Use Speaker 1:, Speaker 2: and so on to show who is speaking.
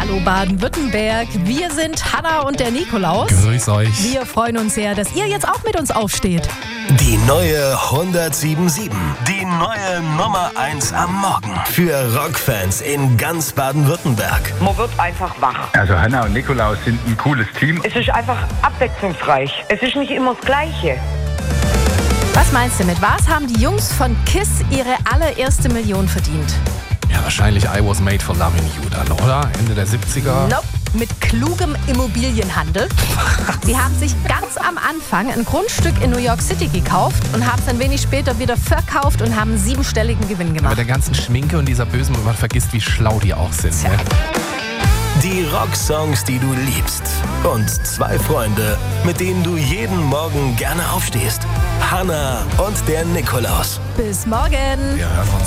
Speaker 1: Hallo Baden-Württemberg, wir sind Hanna und der Nikolaus.
Speaker 2: Grüß euch.
Speaker 1: Wir freuen uns sehr, dass ihr jetzt auch mit uns aufsteht.
Speaker 3: Die neue 107.7. Die neue Nummer 1 am Morgen. Für Rockfans in ganz Baden-Württemberg.
Speaker 4: Man wird einfach wach.
Speaker 5: Also Hanna und Nikolaus sind ein cooles Team.
Speaker 4: Es ist einfach abwechslungsreich. Es ist nicht immer das Gleiche.
Speaker 1: Was meinst du, mit was haben die Jungs von KISS ihre allererste Million verdient?
Speaker 2: Ja, wahrscheinlich I Was Made for Loving You dann, oder? Ende der 70er.
Speaker 1: Nope, mit klugem Immobilienhandel. Sie haben sich ganz am Anfang ein Grundstück in New York City gekauft und haben es ein wenig später wieder verkauft und haben einen 7-stelligen Gewinn
Speaker 2: Mit
Speaker 1: gemacht.
Speaker 2: der ganzen Schminke und dieser Bösen, man vergisst, wie schlau die auch sind. Ne?
Speaker 3: Die Rocksongs, die du liebst. Und 2 Freunde, mit denen du jeden Morgen gerne aufstehst. Hanna und der Nikolaus.
Speaker 1: Bis morgen!
Speaker 2: Wir hören uns.